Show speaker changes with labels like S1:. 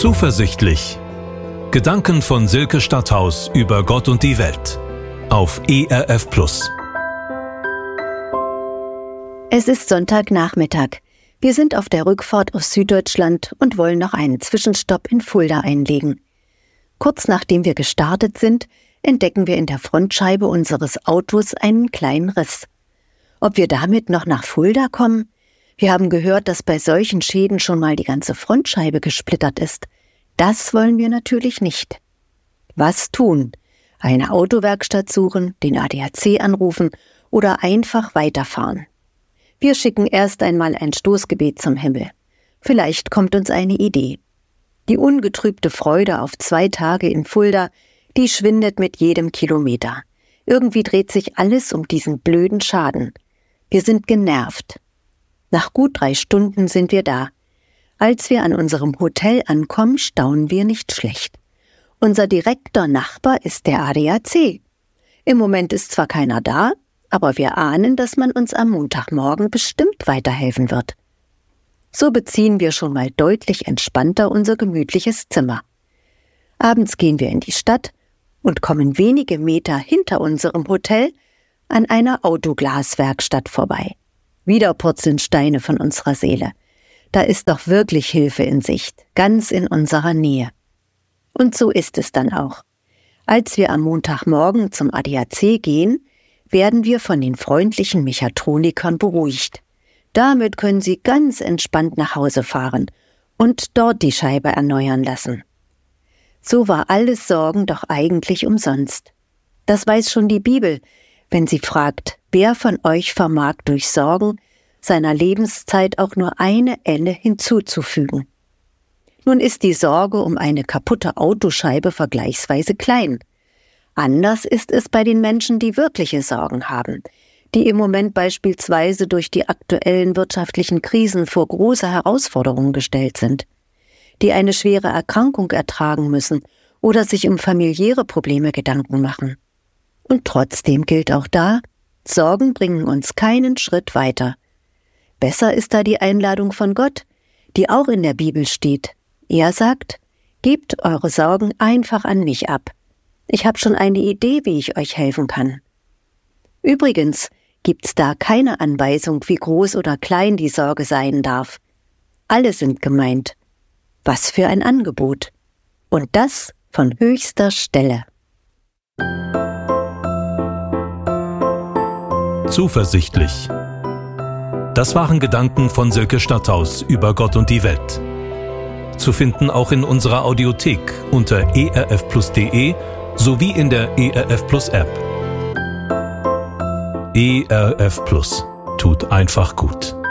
S1: Zuversichtlich. Gedanken von Silke Stadthaus über Gott und die Welt. Auf ERF Plus.
S2: Es ist Sonntagnachmittag. Wir sind auf der Rückfahrt aus Süddeutschland und wollen noch einen Zwischenstopp in Fulda einlegen. Kurz nachdem wir gestartet sind, entdecken wir in der Frontscheibe unseres Autos einen kleinen Riss. Ob wir damit noch nach Fulda kommen? Wir haben gehört, dass bei solchen Schäden schon mal die ganze Frontscheibe gesplittert ist. Das wollen wir natürlich nicht. Was tun? Eine Autowerkstatt suchen, den ADAC anrufen oder einfach weiterfahren? Wir schicken erst einmal ein Stoßgebet zum Himmel. Vielleicht kommt uns eine Idee. Die ungetrübte Freude auf 2 Tage in Fulda, die schwindet mit jedem Kilometer. Irgendwie dreht sich alles um diesen blöden Schaden. Wir sind genervt. Nach gut 3 Stunden sind wir da. Als wir an unserem Hotel ankommen, staunen wir nicht schlecht. Unser direkter Nachbar ist der ADAC. Im Moment ist zwar keiner da, aber wir ahnen, dass man uns am Montagmorgen bestimmt weiterhelfen wird. So beziehen wir schon mal deutlich entspannter unser gemütliches Zimmer. Abends gehen wir in die Stadt und kommen wenige Meter hinter unserem Hotel an einer Autoglaswerkstatt vorbei. Wieder purzeln Steine von unserer Seele. Da ist doch wirklich Hilfe in Sicht, ganz in unserer Nähe. Und so ist es dann auch. Als wir am Montagmorgen zum ADAC gehen, werden wir von den freundlichen Mechatronikern beruhigt. Damit können sie ganz entspannt nach Hause fahren und dort die Scheibe erneuern lassen. So war alles Sorgen doch eigentlich umsonst. Das weiß schon die Bibel, wenn sie fragt, wer von euch vermag durch Sorgen seiner Lebenszeit auch nur eine Elle hinzuzufügen. Nun ist die Sorge um eine kaputte Autoscheibe vergleichsweise klein. Anders ist es bei den Menschen, die wirkliche Sorgen haben, die im Moment beispielsweise durch die aktuellen wirtschaftlichen Krisen vor große Herausforderungen gestellt sind, die eine schwere Erkrankung ertragen müssen oder sich um familiäre Probleme Gedanken machen. Und trotzdem gilt auch da, Sorgen bringen uns keinen Schritt weiter. Besser ist da die Einladung von Gott, die auch in der Bibel steht. Er sagt, gebt eure Sorgen einfach an mich ab. Ich habe schon eine Idee, wie ich euch helfen kann. Übrigens gibt's da keine Anweisung, wie groß oder klein die Sorge sein darf. Alle sind gemeint. Was für ein Angebot. Und das von höchster Stelle.
S1: Zuversichtlich. Das waren Gedanken von Silke Stadthaus über Gott und die Welt. Zu finden auch in unserer Audiothek unter erfplus.de sowie in der ERF Plus App. ERF Plus tut einfach gut.